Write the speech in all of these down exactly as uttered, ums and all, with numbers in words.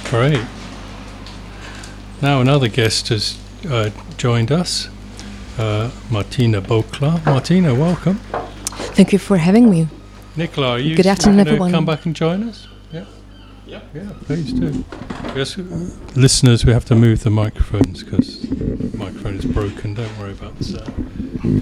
Great. Now another guest has uh, joined us, uh, Martina Bokla. Martina, welcome. Thank you for having me. Nicola, are you Good afternoon, everyone. Come back and join us? Yeah. Yeah. Yeah, please do. Yes, listeners, we have to move the microphones because the microphone is broken. Don't worry about the sound.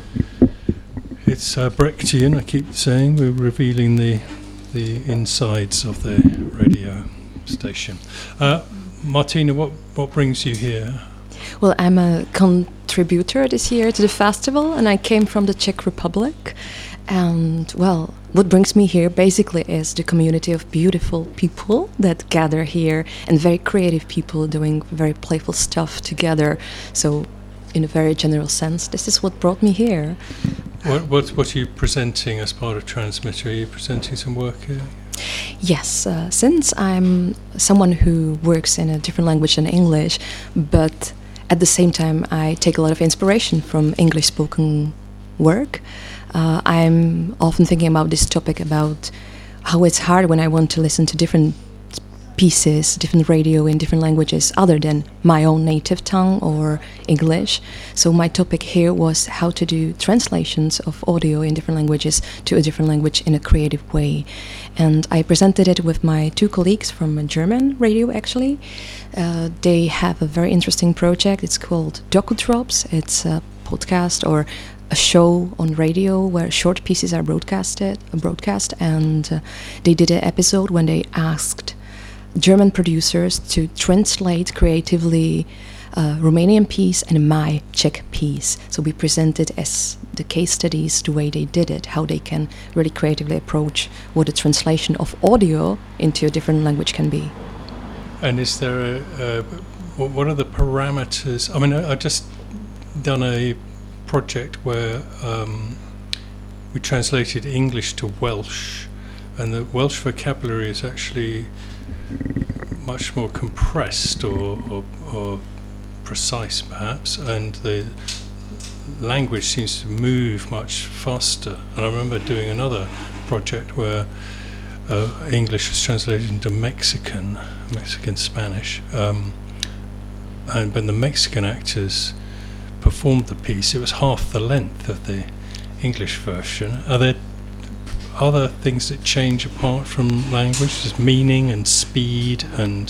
It's uh, Brechtian, I keep saying. We're revealing the the insides of the radio station. Uh, Martina, what, what brings you here? Well, I'm a contributor this year to the festival, and I came from the Czech Republic. And, well, what brings me here basically is the community of beautiful people that gather here, and very creative people doing very playful stuff together. So, in a very general sense, this is what brought me here. What, what, what are you presenting as part of Transmitter? Are you presenting some work here? Yes, uh, since I'm someone who works in a different language than English, but at the same time I take a lot of inspiration from English spoken work, uh, I'm often thinking about this topic about how it's hard when I want to listen to different pieces, different radio in different languages other than my own native tongue or English. So my topic here was how to do translations of audio in different languages to a different language in a creative way. And I presented it with my two colleagues from a German radio, actually. Uh, they have a very interesting project. It's called Docudrops. It's a podcast or a show on radio where short pieces are broadcasted, broadcast, and uh, they did an episode when they asked German producers to translate creatively a Romanian piece and my Czech piece. So we presented as the case studies the way they did it, how they can really creatively approach what a translation of audio into a different language can be. And is there a, uh, what are the parameters? I mean, I, I just done a project where um, we translated English to Welsh, and the Welsh vocabulary is actually much more compressed or, or, or precise, perhaps, and the language seems to move much faster. And I remember doing another project where uh, English was translated into Mexican, Mexican Spanish, um, and when the Mexican actors performed the piece, it was half the length of the English version. Are there other things that change apart from language, just meaning and speed and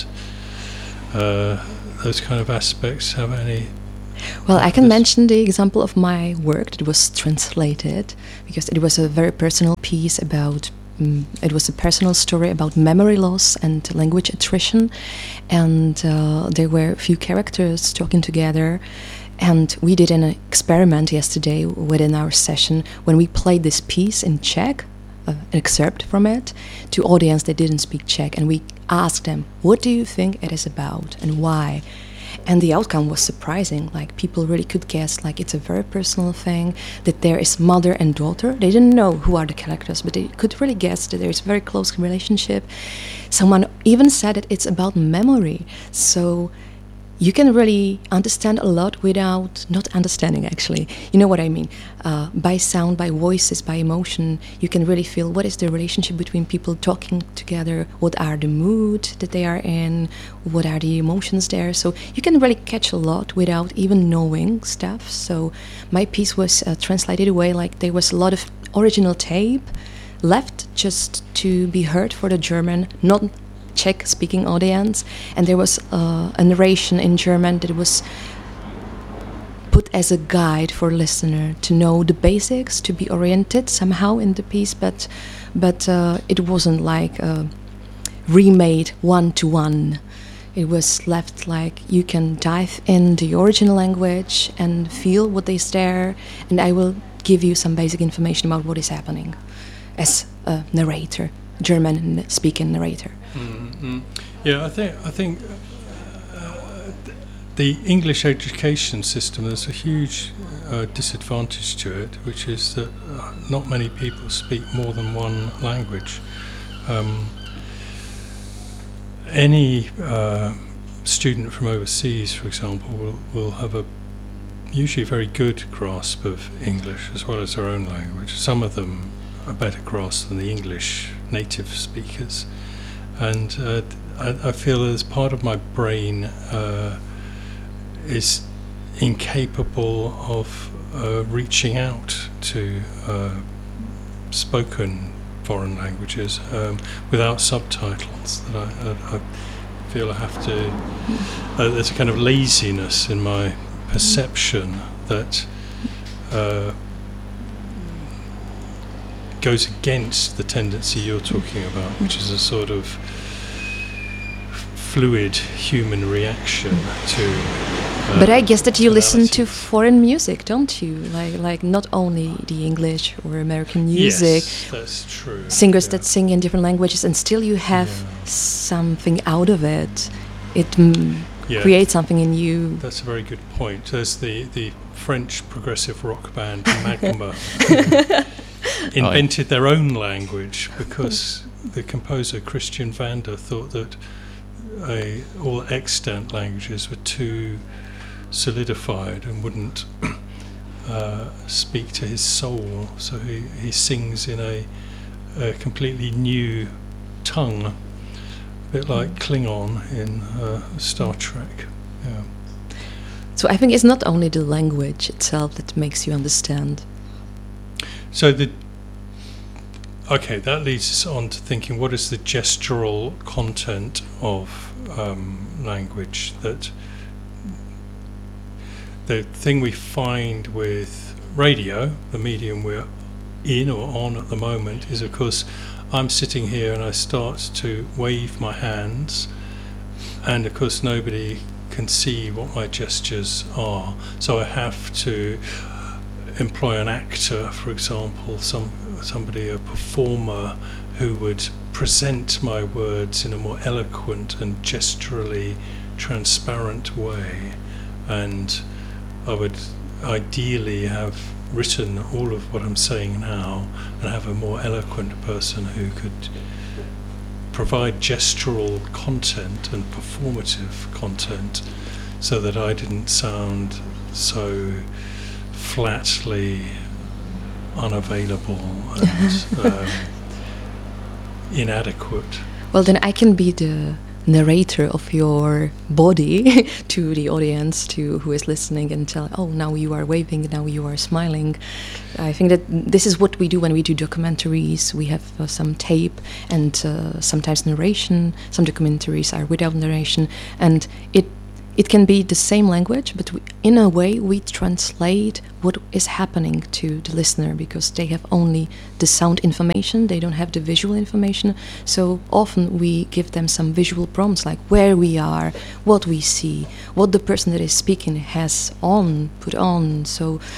uh, those kind of aspects? Have any? Well, I can mention the example of my work that was translated, because it was a very personal piece about, um, it was a personal story about memory loss and language attrition, and uh, there were a few characters talking together. And we did an experiment yesterday within our session when we played this piece in Czech, uh, an excerpt from it, to audience that didn't speak Czech, and we asked them, what do you think it is about and why? And the outcome was surprising. Like, people really could guess, like, it's a very personal thing, that there is mother and daughter. They didn't know who are the characters, but they could really guess that there is a very close relationship. Someone even said that it's about memory. So you can really understand a lot without not understanding, actually. You know what I mean? Uh, by sound, by voices, by emotion, you can really feel what is the relationship between people talking together, what are the mood that they are in, what are the emotions there. So you can really catch a lot without even knowing stuff. So my piece was uh, translated away, like there was a lot of original tape left just to be heard for the German, not Czech-speaking audience, and there was uh, a narration in German that was put as a guide for listener to know the basics, to be oriented somehow in the piece, but but uh, it wasn't like uh, remade one-to-one. It was left like you can dive in the original language and feel what is there, and I will give you some basic information about what is happening as a narrator, German-speaking narrator. Mm-hmm. Yeah, I think I think uh, the English education system, there's a huge uh, disadvantage to it, which is that uh, not many people speak more than one language. Um, any uh, student from overseas, for example, will, will have a usually very good grasp of English as well as their own language. Some of them a better grasp than the English native speakers. and uh, I, I feel as part of my brain uh, is incapable of uh, reaching out to uh, spoken foreign languages um, without subtitles. That I, I, I feel I have to. Uh, there's a kind of laziness in my perception that uh, goes against the tendency you're talking about, which is a sort of fluid human reaction to. Uh, but I guess that you listen to tonalities. foreign music, don't you? Like, like not only the English or American music. Yes, that's true. Singers yeah. that sing in different languages, and still you have Yeah. something out of it. It mm, Yeah. creates something in you. That's a very good point. There's the, the French progressive rock band Magma who invented their own language because the composer Christian Vander thought that a, all extant languages were too solidified and wouldn't uh, speak to his soul. So he, he sings in a, a completely new tongue, a bit like Klingon in uh, Star Trek. Yeah. So I think it's not only the language itself that makes you understand. So the okay, that leads us on to thinking: what is the gestural content of um, language? That the thing we find with radio, the medium we're in or on at the moment, is of course I'm sitting here and I start to wave my hands, and of course nobody can see what my gestures are, so I have to employ an actor, for example, some somebody, a performer, who would present my words in a more eloquent and gesturally transparent way, and I would ideally have written all of what I'm saying now and have a more eloquent person who could provide gestural content and performative content so that I didn't sound so flatly unavailable and um, inadequate. Well, then I can be the narrator of your body to the audience, to who is listening, and tell, oh, now you are waving, now you are smiling. I think that this is what we do when we do documentaries. We have uh, some tape and uh, sometimes narration. Some documentaries are without narration, and it it can be the same language, but we, in a way we translate what is happening to the listener, because they have only the sound information, they don't have the visual information. So often we give them some visual prompts, like where we are, what we see, what the person that is speaking has on, put on. So